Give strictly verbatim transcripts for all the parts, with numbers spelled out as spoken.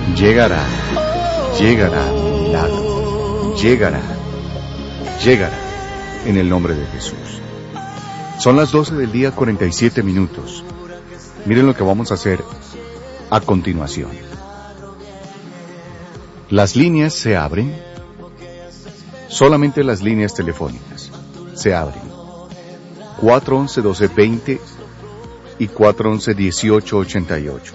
Llegará, llegará mi milagro, llegará, llegará en el nombre de Jesús. Son las doce del día, cuarenta y siete minutos. Miren lo que vamos a hacer a continuación. Las líneas se abren, solamente las líneas telefónicas se abren. cuatro once, doce veinte y cuatro once, dieciocho ochenta y ocho.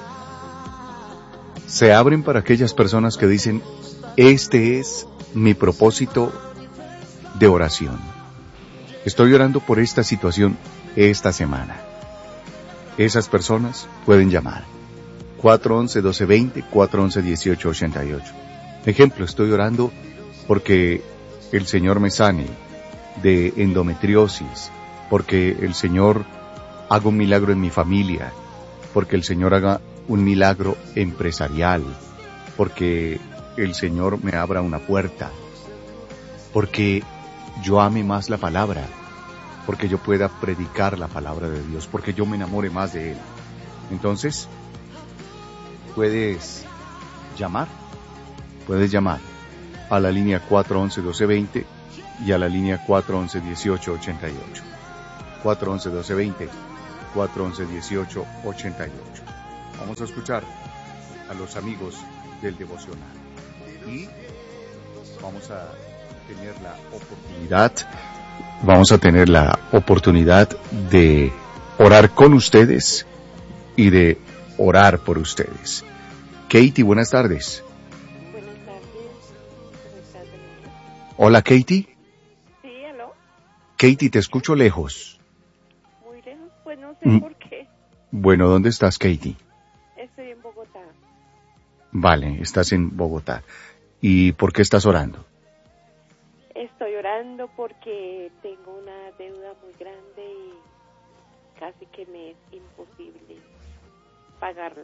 Se abren para aquellas personas que dicen, este es mi propósito de oración. Estoy orando por esta situación esta semana. Esas personas pueden llamar. cuatro once, doce veinte, cuatro once, dieciocho ochenta y ocho. Ejemplo, estoy orando porque el Señor me sane de endometriosis, porque el Señor haga un milagro en mi familia, porque el Señor haga un milagro empresarial, porque el Señor me abra una puerta, porque yo ame más la palabra, porque yo pueda predicar la palabra de Dios, porque yo me enamore más de Él. Entonces, puedes llamar, puedes llamar a la línea cuatro once, doce veinte y a la línea cuatro once, dieciocho ochenta y ocho. cuatro once, doce veinte, cuatro once, dieciocho ochenta y ocho. Vamos a escuchar a los amigos del devocional y vamos a tener la oportunidad, vamos a tener la oportunidad de orar con ustedes y de orar por ustedes. Katie, buenas tardes. Buenas tardes. ¿Cómo estás, Daniel? Hola, Katie. Sí, ¿aló? Katie, te escucho lejos. Muy lejos, pues no sé Mm. por qué. Bueno, ¿dónde estás, Katie? Estoy en Bogotá. Vale, estás en Bogotá. ¿Y por qué estás orando? Estoy orando porque tengo una deuda muy grande y casi que me es imposible pagarla.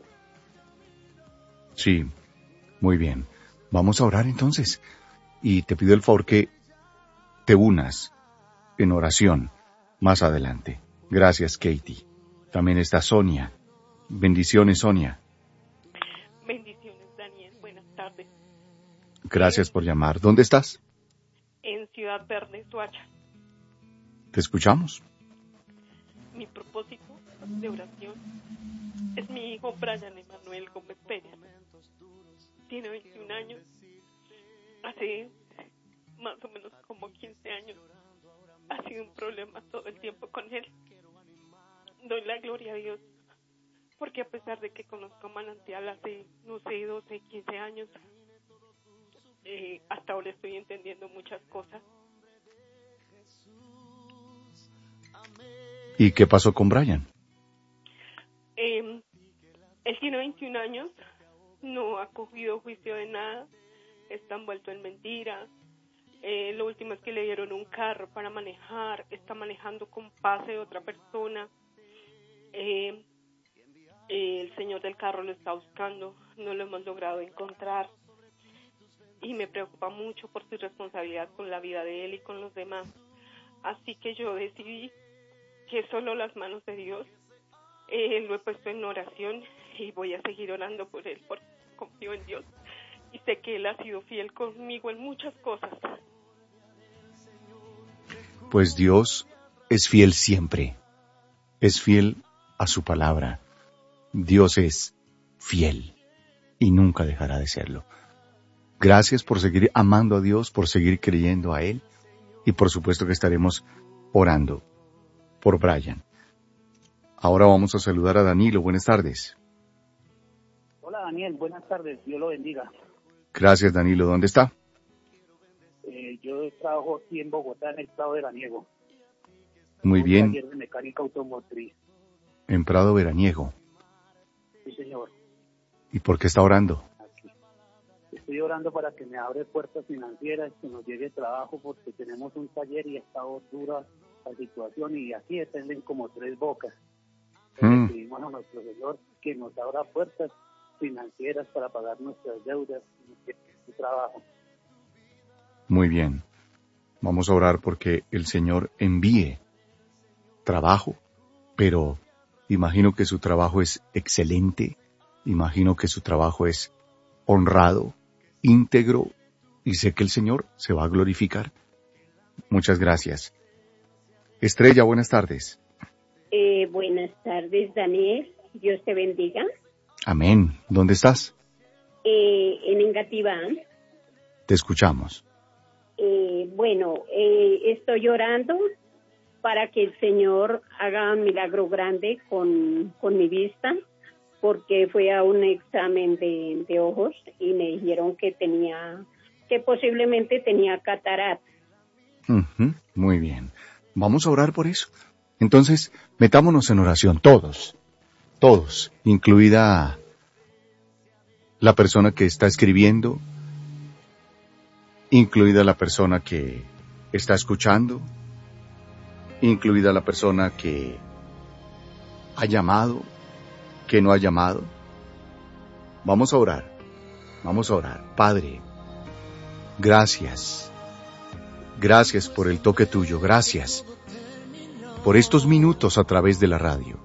Sí, muy bien. Vamos a orar entonces. Y te pido el favor que te unas en oración más adelante. Gracias, Katie. También está Sonia. Bendiciones, Sonia. Bendiciones, Daniel. Buenas tardes. Gracias por llamar. ¿Dónde estás? En Ciudad Verde, Soacha. Te escuchamos. Mi propósito de oración es mi hijo Brian Emanuel Gómez Pérez. Tiene veintiún años. Hace más o menos como quince años ha sido un problema todo el tiempo con él. Doy la gloria a Dios porque a pesar de que conozco Manantial hace, no sé, doce, quince años, eh, hasta ahora estoy entendiendo muchas cosas. ¿Y qué pasó con Brian? Eh, él tiene veintiún años, no ha cogido juicio de nada, está envuelto en mentiras. Eh, lo último es que le dieron un carro para manejar, está manejando con pase de otra persona. Eh, eh, el señor del carro lo está buscando, no lo hemos logrado encontrar y me preocupa mucho por su responsabilidad con la vida de él y con los demás. Así que yo decidí que solo las manos de Dios, eh, lo he puesto en oración y voy a seguir orando por él, porque confío en Dios y sé que él ha sido fiel conmigo en muchas cosas. Pues Dios es fiel siempre. Es fiel a su palabra. Dios es fiel y nunca dejará de serlo. Gracias por seguir amando a Dios, por seguir creyendo a Él y por supuesto que estaremos orando por Brian. Ahora vamos a saludar a Danilo. Buenas tardes. Hola Daniel, buenas tardes, Dios lo bendiga. Gracias, Danilo. ¿Dónde está? Eh, yo trabajo aquí en Bogotá, en el Prado Veraniego. Muy un bien. taller de mecánica automotriz. En Prado Veraniego. Sí, señor. ¿Y por qué está orando? Aquí. Estoy orando para que me abre puertas financieras, que nos llegue trabajo, porque tenemos un taller y ha estado dura la situación y aquí dependen como tres bocas. Mm. Pedimos a nuestro Señor que nos abra puertas financieras para pagar nuestras deudas y nuestro trabajo. Muy bien. Vamos a orar porque el Señor envíe trabajo, pero imagino que su trabajo es excelente, imagino que su trabajo es honrado, íntegro, y sé que el Señor se va a glorificar. Muchas gracias. Estrella, buenas tardes. Eh, buenas tardes, Daniel. Dios te bendiga. Amén. ¿Dónde estás? Eh, en Engativá. Te escuchamos. Eh, bueno, eh, estoy orando para que el Señor haga un milagro grande con, con mi vista, porque fui a un examen de, de ojos y me dijeron que tenía, que posiblemente tenía catarata. Uh-huh. Muy bien. Vamos a orar por eso. Entonces, metámonos en oración, todos, todos, incluida la persona que está escribiendo, incluida la persona que está escuchando, incluida la persona que ha llamado, que no ha llamado. Vamos a orar, vamos a orar. Padre, gracias, gracias por el toque tuyo, gracias por estos minutos a través de la radio.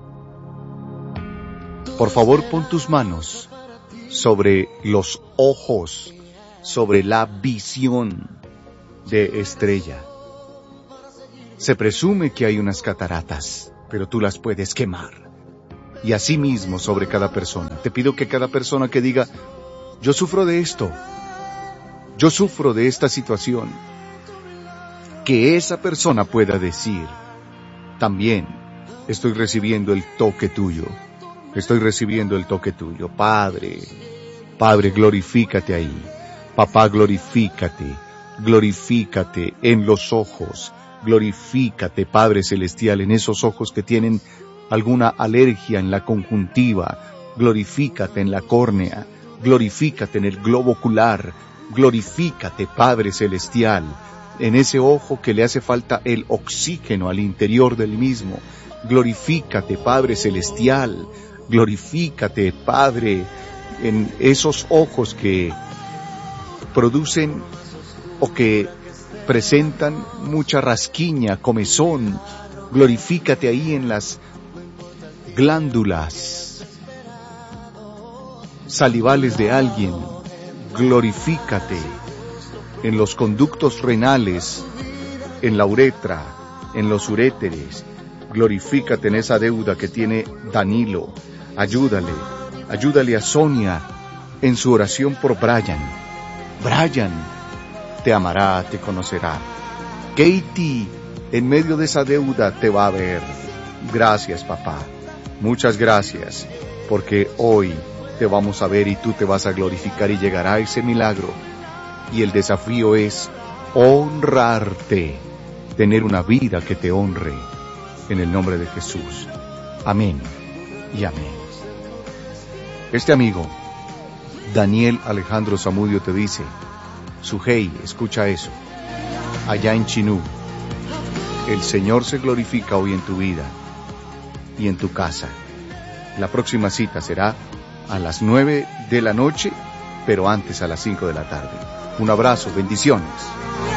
Por favor, pon tus manos sobre los ojos, sobre la visión de Estrella. Se presume que hay unas cataratas, pero tú las puedes quemar. Y asimismo sobre cada persona. Te pido que cada persona que diga, yo sufro de esto, yo sufro de esta situación, que esa persona pueda decir, también estoy recibiendo el toque tuyo, estoy recibiendo el toque tuyo. Padre, Padre, glorifícate ahí. Papá, glorifícate, glorifícate en los ojos, glorifícate, Padre Celestial, en esos ojos que tienen alguna alergia en la conjuntiva, glorifícate en la córnea, glorifícate en el globo ocular, glorifícate, Padre Celestial, en ese ojo que le hace falta el oxígeno al interior del mismo. Glorifícate, Padre Celestial, glorifícate, Padre, en esos ojos que producen o que presentan mucha rasquiña, comezón. Glorifícate ahí en las glándulas salivales de alguien. Glorifícate en los conductos renales, en la uretra, en los uréteres. Glorifícate en esa deuda que tiene Danilo. Ayúdale, ayúdale a Sonia en su oración por Brian. Brian te amará, te conocerá. Katie, en medio de esa deuda te va a ver. Gracias, papá. Muchas gracias, porque hoy te vamos a ver y tú te vas a glorificar y llegará ese milagro. Y el desafío es honrarte, tener una vida que te honre, en el nombre de Jesús. Amén y amén. Este amigo, Daniel Alejandro Zamudio, te dice, Sujei, escucha eso, allá en Chinú, el Señor se glorifica hoy en tu vida y en tu casa. La próxima cita será a las nueve de la noche, pero antes a las cinco de la tarde. Un abrazo, bendiciones.